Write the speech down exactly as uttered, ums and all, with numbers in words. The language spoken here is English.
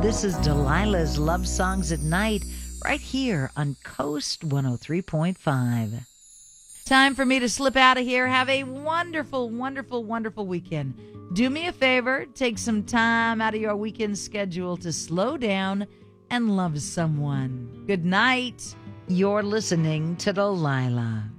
This is Delilah's Love Songs at Night, right here on Coast one oh three point five. Time for me to slip out of here. Have a wonderful, wonderful, wonderful weekend. Do me a favor, take some time out of your weekend schedule to slow down and love someone. Good night. You're listening to Delilah.